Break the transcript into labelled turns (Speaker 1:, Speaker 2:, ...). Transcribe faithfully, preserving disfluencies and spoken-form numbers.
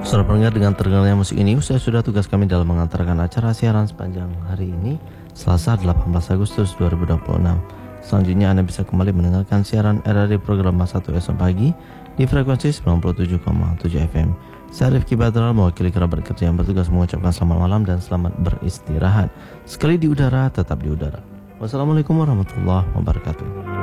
Speaker 1: Saudara pendengar, dengan terdengarnya musik ini, usai sudah tugas kami dalam mengantarkan acara siaran sepanjang hari ini, Selasa delapan belas Agustus dua ribu dua puluh enam. Selanjutnya Anda bisa kembali mendengarkan siaran R R D program satu esok pagi di frekuensi sembilan puluh tujuh koma tujuh F M. Saya Rifki Badral mewakili kerabat kerja yang bertugas mengucapkan selamat malam dan selamat beristirahat. Sekali di udara, tetap di udara. Wassalamualaikum warahmatullahi wabarakatuh.